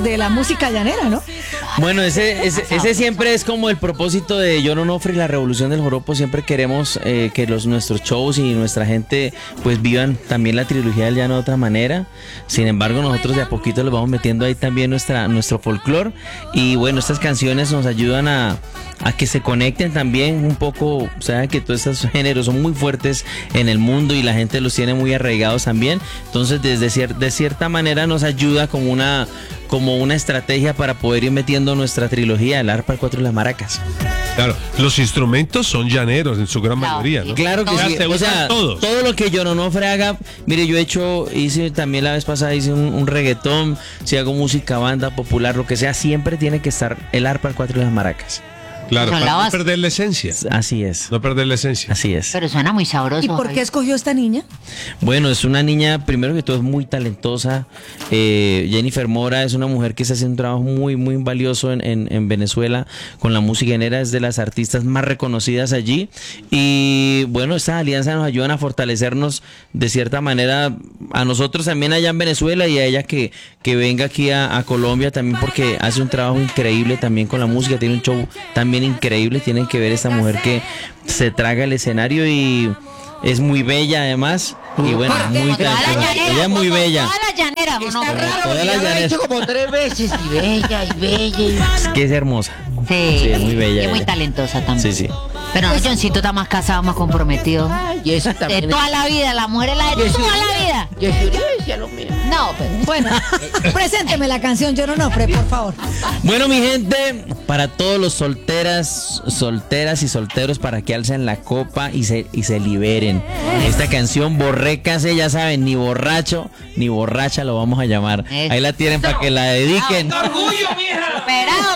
de la música llanera, ¿no? Bueno, ese siempre es como el propósito de John Onofre y la Revolución del Joropo. Siempre queremos que nuestros shows y nuestra gente pues vivan también la trilogía del llano de otra manera. Sin embargo, nosotros de a poquito les vamos metiendo ahí también nuestro folclore. Y bueno, estas canciones nos ayudan a que se conecten también un poco. Saben que todos estos géneros son muy fuertes en el mundo y la gente los tiene muy arraigados también. Entonces, de cierta manera nos ayuda como una estrategia para poder ir metiendo nuestra trilogía, el arpa, el cuatro y las maracas. Claro, los instrumentos son llaneros en su gran mayoría, ¿no? Claro que sí, o sea, todos. todo lo que John Onofre haga, mire, hice también la vez pasada, hice un reggaetón, si hago música, banda popular, lo que sea, siempre tiene que estar el arpa, el cuatro y las maracas. Claro, para no perder la esencia. Así es. No perder la esencia. Así es. Pero suena muy sabroso. ¿Y por qué escogió esta niña? Bueno, es una niña, primero que todo, es muy talentosa. Jennifer Mora es una mujer que está haciendo un trabajo muy, muy valioso en Venezuela con la música llanera, es de las artistas más reconocidas allí. Y bueno, estas alianzas nos ayudan a fortalecernos de cierta manera a nosotros también allá en Venezuela y a ella que venga aquí a Colombia también, porque hace un trabajo increíble también con la música, tiene un show también increíble. Tienen que ver esta mujer que se traga el escenario y es muy bella además. Y bueno, muy talentosa. Ella es muy bella. Toda la llanera, ¿no? Toda la llanera. Lo he hecho como 3 veces y bella, y bella. Es que es hermosa. Sí, es muy bella. Y es muy ella. talentosa también. Sí. Pero no, Johncito está más casado, más comprometido. Y eso De también. toda la vida, la mujer es la de toda la vida. Yo decía lo mismo. No, pero... Bueno, presénteme la canción John Onofre, por favor. Bueno, mi gente, para todos los solteras y solteros, para que alcen la copa y se liberen. Esta canción, borrécase, ya saben, ni borracho ni borracha lo vamos a llamar. Ahí la tienen para que la dediquen. ¡Orgullo, mija!